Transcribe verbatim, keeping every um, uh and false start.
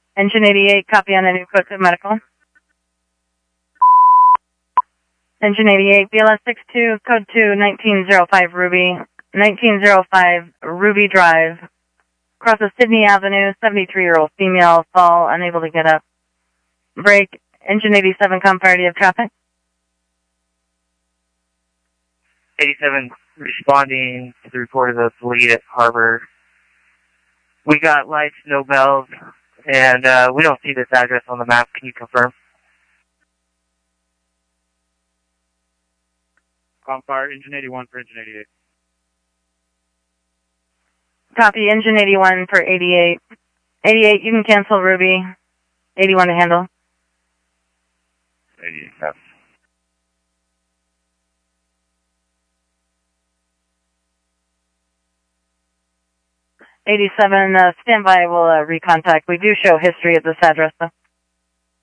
Engine eighty-eight, copy on a new code to medical. Engine eighty-eight, B L S six two, code two, nineteen oh five Ruby, nineteen oh five Ruby Drive. Crosses Sydney Avenue, seventy-three-year-old female, fall, unable to get up. Break. Engine eighty-seven, come fire, do you have traffic? eighty-seven responding to the report of the bleed at Harbor. We got lights, no bells, and uh, we don't see this address on the map. Can you confirm? Comfire, engine eighty-one for engine eighty-eight. Copy, engine eighty-one for eighty-eight. eighty-eight, you can cancel Ruby. eighty-one to handle. eighty-eight, copy. eighty-seven, uh, standby, we'll uh, recontact. We do show history at this address, though.